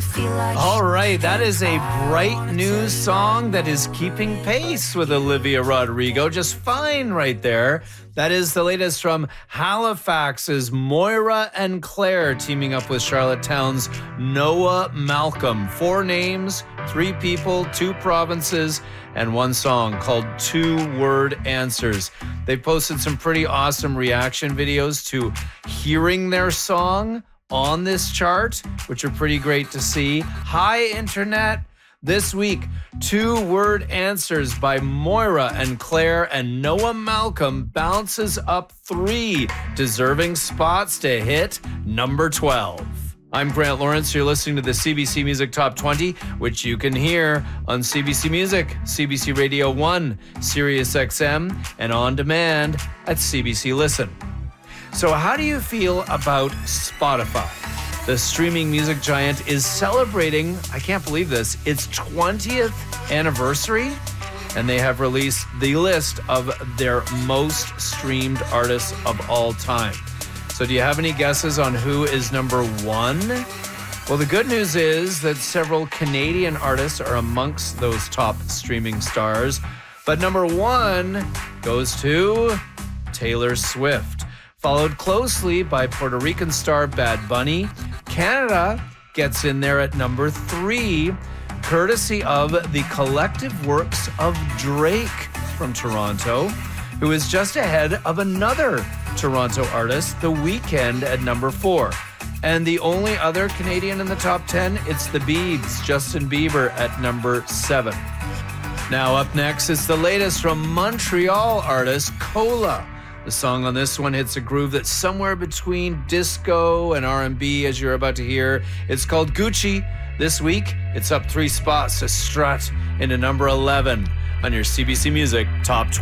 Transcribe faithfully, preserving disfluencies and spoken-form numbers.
feel like. All right, that is a bright new song that is keeping pace with Olivia Rodrigo. Just fine right there. That is the latest from Halifax's Moira and Claire teaming up with Charlottetown's Noah Malcolm. Four names, three people, two provinces, and one song called Two Word Answers. They posted some pretty awesome reaction videos to hearing their song on this chart, which are pretty great to see. Hi, Internet. This week, Two Word Answers by Moira and Claire and Noah Malcolm bounces up three deserving spots to hit number twelve. I'm Grant Lawrence. You're listening to the C B C Music Top twenty, which you can hear on C B C Music, C B C Radio one, Sirius X M, and on demand at C B C Listen. So how do you feel about Spotify? The streaming music giant is celebrating, I can't believe this, its twentieth anniversary, and they have released the list of their most streamed artists of all time. So do you have any guesses on who is number one? Well, the good news is that several Canadian artists are amongst those top streaming stars, but number one goes to Taylor Swift, followed closely by Puerto Rican star Bad Bunny. Canada gets in there at number three, courtesy of the collective works of Drake from Toronto, who is just ahead of another Toronto artist, The Weeknd, at number four. And the only other Canadian in the top ten, it's the Biebs, Justin Bieber, at number seven. Now up next is the latest from Montreal artist Cola. The song on this one hits a groove that's somewhere between disco and R and B, as you're about to hear. It's called Gucci. This week, it's up three spots to strut into number eleven on your C B C Music Top twenty.